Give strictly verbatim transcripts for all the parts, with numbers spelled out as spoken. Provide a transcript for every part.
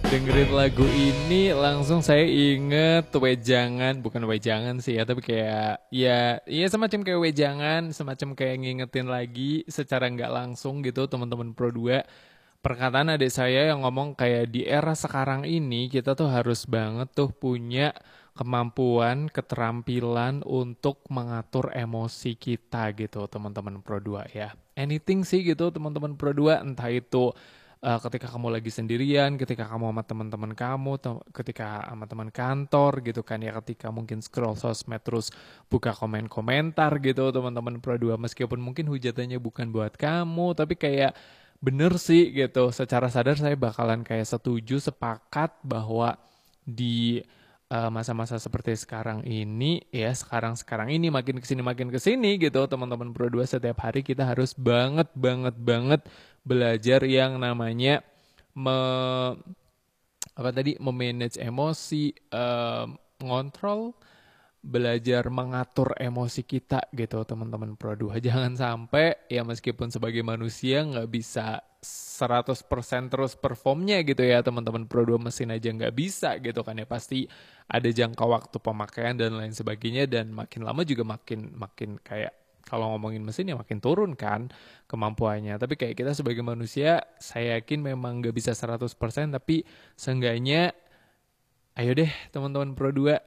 Dengerin lagu ini langsung saya inget wejangan, bukan wejangan sih ya, tapi kayak ya, ya semacam kayak wejangan, semacam kayak ngingetin lagi secara nggak langsung gitu teman-teman Pro dua. Perkataan adik saya yang ngomong kayak di era sekarang ini kita tuh harus banget tuh punya kemampuan, keterampilan untuk mengatur emosi kita gitu teman-teman Pro dua ya. Anything sih gitu teman-teman Pro dua, entah itu uh, ketika kamu lagi sendirian, ketika kamu sama teman-teman kamu, te- ketika sama teman kantor gitu kan ya, ketika mungkin scroll sosmed terus buka komen-komentar gitu teman-teman Pro dua, meskipun mungkin hujatannya bukan buat kamu, tapi kayak bener sih gitu, secara sadar saya bakalan kayak setuju, sepakat bahwa di uh, masa-masa seperti sekarang ini ya, sekarang-sekarang ini makin kesini makin kesini gitu teman-teman Pro dua, setiap hari kita harus banget banget banget belajar yang namanya me, apa tadi memanage emosi, eh, ngontrol, belajar mengatur emosi kita gitu teman-teman Pro dua. Jangan sampai ya meskipun sebagai manusia nggak bisa seratus persen terus performnya gitu ya teman-teman Pro dua, mesin aja nggak bisa gitu kan ya, pasti ada jangka waktu pemakaian dan lain sebagainya, dan makin lama juga makin makin kayak kalau ngomongin mesin ya makin turun kan kemampuannya. Tapi kayak kita sebagai manusia saya yakin memang nggak bisa seratus persen, tapi seenggaknya ayo deh teman-teman Pro dua,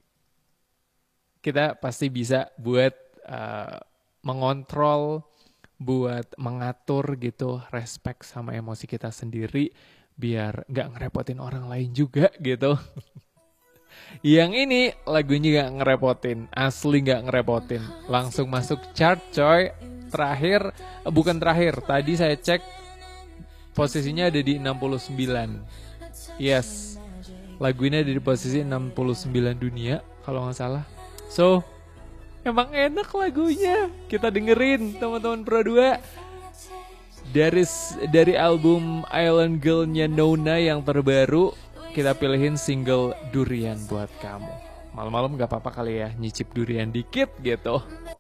kita pasti bisa buat uh, mengontrol, buat mengatur gitu, respect sama emosi kita sendiri, biar nggak ngerepotin orang lain juga gitu. Yang ini lagunya nggak ngerepotin, asli nggak ngerepotin, langsung masuk chart coy. Terakhir, eh, bukan terakhir, tadi saya cek posisinya ada di enam puluh sembilan. Yes, lagu ini ada di posisi enam puluh sembilan dunia kalau nggak salah. So, emang enak lagunya. Kita dengerin teman-teman Pro dua. Dari dari album Island Girl-nya Nona yang terbaru, kita pilihin single Durian buat kamu. Malam-malam gak apa-apa kali ya nyicip durian dikit gitu.